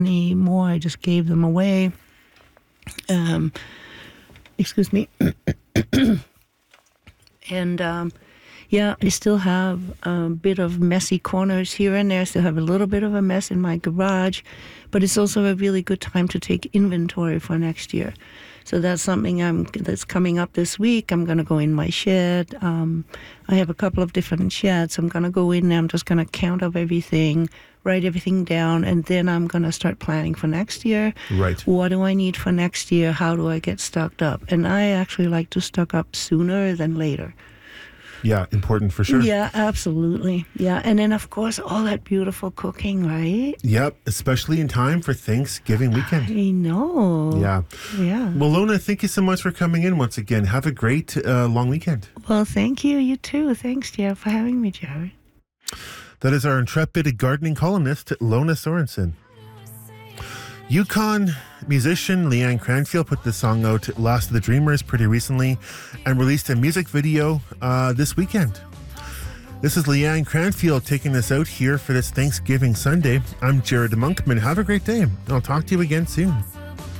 anymore. I just gave them away. Excuse me. And I still have a bit of messy corners here and there. I still have a little bit of a mess in my garage, but it's also a really good time to take inventory for next year. So that's something that's coming up this week. I'm going to go in my shed. I have a couple of different sheds. I'm going to go in there. I'm just going to count up everything, write everything down, and then I'm going to start planning for next year. Right. What do I need for next year? How do I get stocked up? And I actually like to stock up sooner than later. Yeah, important for sure. Yeah, absolutely. Yeah, and then, of course, all that beautiful cooking, right? Yep, especially in time for Thanksgiving weekend. I know. Yeah. Yeah. Well, Lona, thank you so much for coming in once again. Have a great long weekend. Well, thank you. You too. Thanks, Jeff, for having me, Jared. That is our intrepid gardening columnist, Lona Sorensen. Yukon musician Leanne Cranfield put the song out, Last of the Dreamers, pretty recently and released a music video this weekend. This is Leanne Cranfield taking us out here for this Thanksgiving Sunday. I'm Jared Monkman. Have a great day. I'll talk to you again soon.